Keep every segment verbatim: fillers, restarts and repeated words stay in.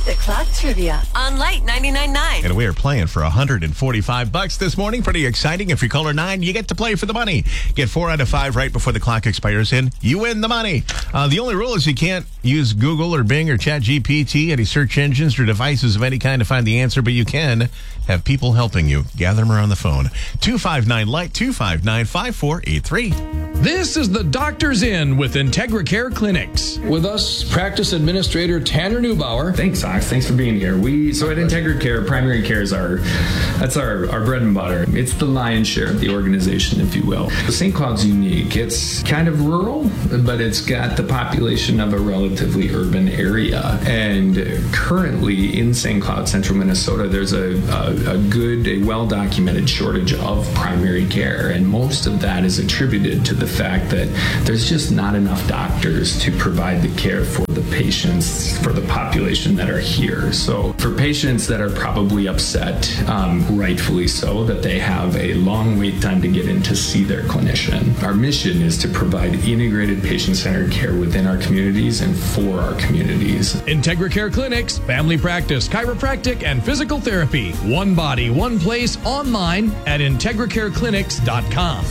Beat the Clock Trivia on Light ninety-nine point nine. And we are playing for one hundred forty-five bucks this morning. Pretty exciting. If you're caller nine, you get to play for the money. Get four out of five right before the clock expires in. You win the money. Uh, the only rule is you can't use Google or Bing or Chat G P T, any search engines or devices of any kind to find the answer, but you can have people helping you. Gather them around the phone. two five nine Light, two five nine, five four eight three. This is the Doctor's Inn with IntegraCare Clinics. With us, practice administrator Tanner Neubauer. Thanks, Ox. Thanks for being here. We so at IntegraCare, primary care is our that's our, our bread and butter. It's the lion's share of the organization, if you will. Saint Cloud's unique. It's kind of rural, but it's got the population of a relatively urban area. And currently in Saint Cloud, central Minnesota, there's a, a, a good, a well-documented shortage of primary care. And most of that is attributed to the fact that there's just not enough doctors to provide the care for the patients, for the population that are here. So for patients that are probably upset, um, rightfully so, that they have a long wait time to get in to see their clinician, our mission is to provide integrated patient-centered care within our communities and for our communities. IntegraCare Clinics, family practice, chiropractic, and physical therapy. One body, one place, online at integracare clinics dot com.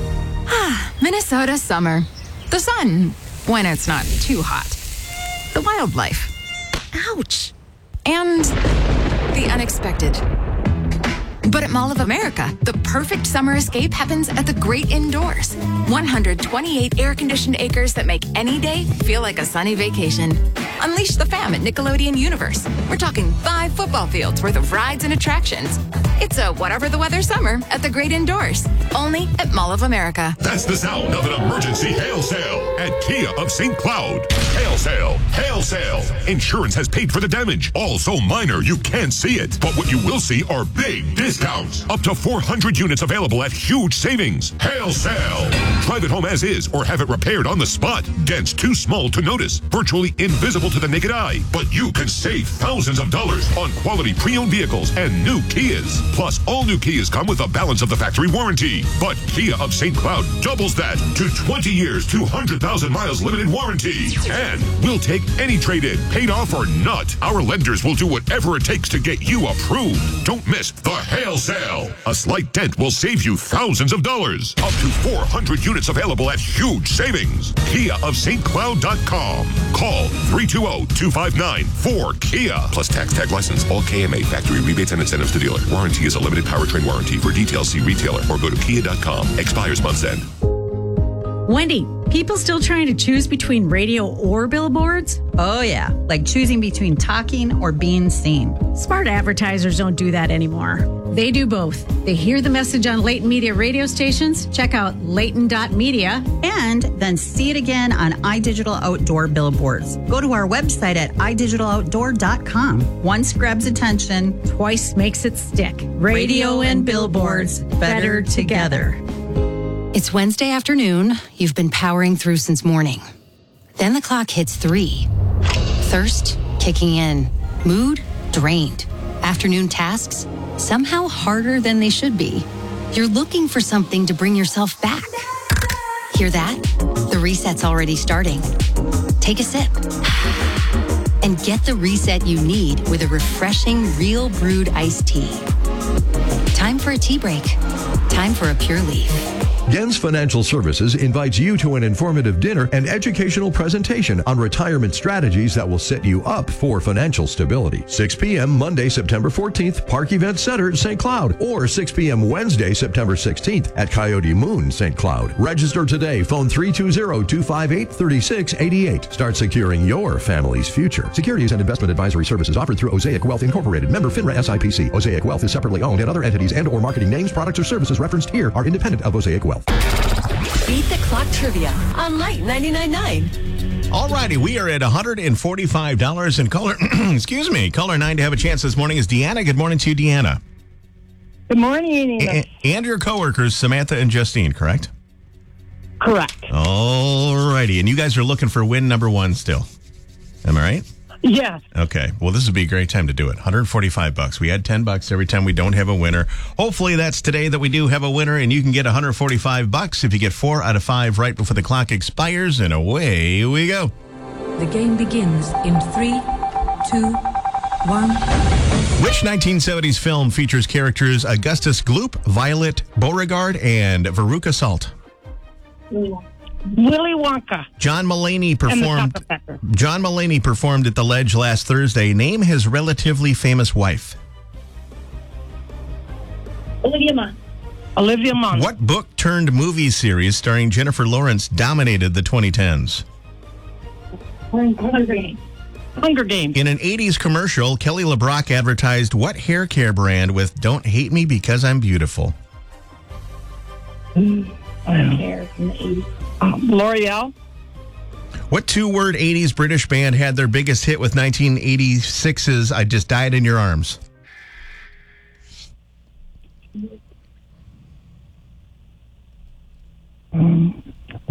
Ah, Minnesota summer. The sun, when it's not too hot. The wildlife. Ouch. And the unexpected. But at Mall of America, the perfect summer escape happens at the great indoors. one hundred twenty-eight air-conditioned acres that make any day feel like a sunny vacation. Unleash the fam at Nickelodeon Universe. We're talking five football fields worth of rides and attractions. It's a whatever the weather summer at the great indoors. Only at Mall of America. That's the sound of an emergency hail sale at Kia of Saint Cloud. Hail sale, hail sale. Insurance has paid for the damage. All so minor you can't see it. But what you will see are big discounts. Up to four hundred units available at huge savings. Hail sale. Drive it home as is or have it repaired on the spot. Dents too small to notice. Virtually invisible to the naked eye. But you can save thousands of dollars on quality pre-owned vehicles and new Kias. Plus, all new Kias come with a balance of the factory warranty. But Kia of Saint Cloud doubles that to twenty years, two hundred thousand miles limited warranty. And we'll take any trade-in, paid off or not. Our lenders will do whatever it takes to get you approved. Don't miss the hail sale. A slight dent will save you thousands of dollars. Up to four hundred units available at huge savings. Kia of Saint Cloud dot com. Call three two zero, two five nine, four Kia. Plus tax tag license. All K M A factory rebates and incentives to dealer. Warranty is a limited powertrain warranty. For details, see retailer or go to kia dot com. Expires month's end. Wendy, people still trying to choose between radio or billboards? Oh, yeah, like choosing between talking or being seen. Smart advertisers don't do that anymore. They do both. They hear the message on Layton Media radio stations, check out layton dot media, and then see it again on iDigital Outdoor billboards. Go to our website at i digital outdoor dot com. Once grabs attention, twice makes it stick. Radio, radio and billboards, better together. It's Wednesday afternoon. You've been powering through since morning. Then the clock hits three. Thirst kicking in. Mood drained. Afternoon tasks somehow harder than they should be. You're looking for something to bring yourself back. Hear that? The reset's already starting. Take a sip. And get the reset you need with a refreshing Real Brewed iced tea. Time for a tea break. Time for a Pure Leaf. Gens Financial Services invites you to an informative dinner and educational presentation on retirement strategies that will set you up for financial stability. six p.m. Monday, September fourteenth, Park Event Center, Saint Cloud, or six p.m. Wednesday, September sixteenth at Coyote Moon, Saint Cloud. Register today. Phone three two zero, two five eight, three six eight eight. Start securing your family's future. Securities and investment advisory services offered through Osaic Wealth Incorporated. Member FINRA S I P C. Osaic Wealth is separately owned, and other entities and or marketing names, products, or services referenced here are independent of Osaic Wealth. Beat the Clock Trivia on Light ninety-nine point nine. All righty, we are at one hundred forty-five dollars, and caller, excuse me, caller nine to have a chance this morning is Deanna. Good morning to you, Deanna. Good morning. A- and your coworkers, Samantha and Justine, correct? Correct. All righty, and you guys are looking for win number one still. Am I right? Yes. Okay. Well, this would be a great time to do it. one hundred forty-five bucks. We add ten bucks every time we don't have a winner. Hopefully that's today that we do have a winner, and you can get one hundred forty-five bucks if you get four out of five right before the clock expires, and away we go. The game begins in three, two, One. Which nineteen seventies film features characters Augustus Gloop, Violet Beauregard, and Veruca Salt? Willy Wonka. John Mulaney And the performed. Chocolate Factory. John Mulaney performed at the Ledge last Thursday. Name his relatively famous wife. Olivia Munn. Olivia Munn. What book turned movie series starring Jennifer Lawrence dominated the twenty tens? Hunger Games. Hunger Games. In an eighties commercial, Kelly LeBrock advertised what hair care brand with "Don't hate me because I'm beautiful"? Hair from the eighties. Um, L'Oreal. What two-word eighties British band had their biggest hit with nineteen eighty-six's "I Just Died in Your Arms"? Um,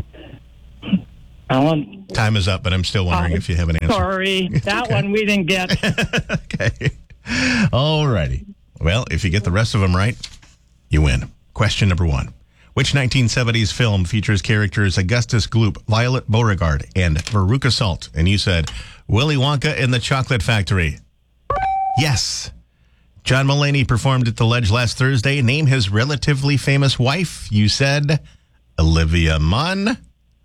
Alan. Time is up, but I'm still wondering Oh, if you have an answer. Sorry, that okay. one we didn't get. Okay. All righty. Well, if you get the rest of them right, you win. Question number one. Which nineteen seventies film features characters Augustus Gloop, Violet Beauregard, and Veruca Salt? And you said Willy Wonka and the Chocolate Factory. Yes. John Mulaney performed at the Ledge last Thursday. Name his relatively famous wife. You said Olivia Munn.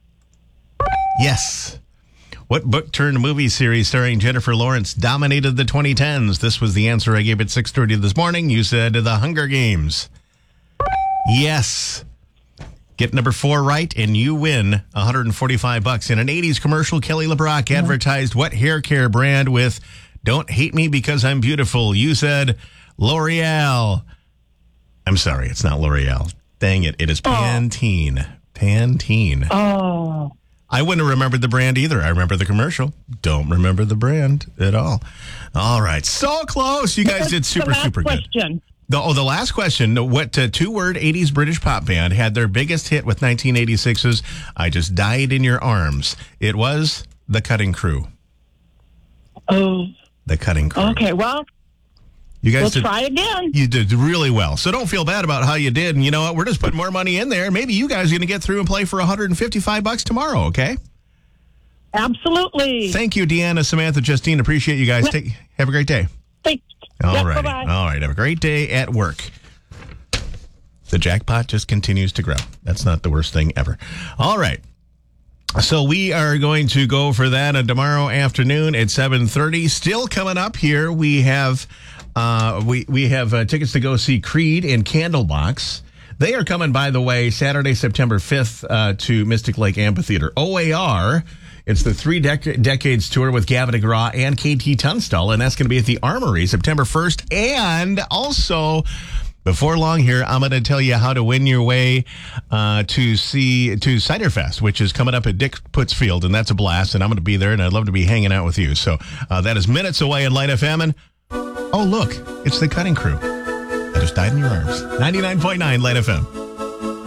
Yes. What book turned movie series starring Jennifer Lawrence dominated the twenty tens? This was the answer I gave at six thirty this morning. You said The Hunger Games. Yes. Get number four right, and you win one hundred forty-five bucks. In an eighties commercial, Kelly LeBrock advertised what hair care brand with "Don't hate me because I'm beautiful"? You said L'Oreal. I'm sorry, it's not L'Oreal. Dang it, it is Pantene. Pantene. Oh. I wouldn't have remembered the brand either. I remember the commercial. Don't remember the brand at all. All right, so close. You guys did super, the last super good. question. The, oh, the last question. What uh, two-word eighties British pop band had their biggest hit with nineteen eighty-six's "I Just Died in Your Arms"? It was The Cutting Crew. Oh. The Cutting Crew. Okay, well, You guys we'll did, try again. You did really well. So don't feel bad about how you did. And you know what? We're just putting more money in there. Maybe you guys are going to get through and play for one hundred fifty-five bucks tomorrow, okay? Absolutely. Thank you, Deanna, Samantha, Justine. Appreciate you guys. Yep. Take, have a great day. Thanks. All Yep, right. bye-bye. All right. Have a great day at work. The jackpot just continues to grow. That's not the worst thing ever. All right. So we are going to go for that on tomorrow afternoon at seven thirty. Still coming up here, we have uh, we we have uh, tickets to go see Creed and Candlebox. They are coming, by the way, Saturday, September fifth uh, to Mystic Lake Amphitheater. O A R. It's the Three Dec- Decades Tour with Gavin DeGraw and K T Tunstall, and that's going to be at the Armory September first. And also, before long here, I'm going to tell you how to win your way uh, to see to Cider Fest, which is coming up at Dick Putsfield, and that's a blast. And I'm going to be there, and I'd love to be hanging out with you. So uh, that is minutes away in Light F M. And oh, look, it's the Cutting Crew. I Just Died in Your Arms. ninety-nine point nine Light F M.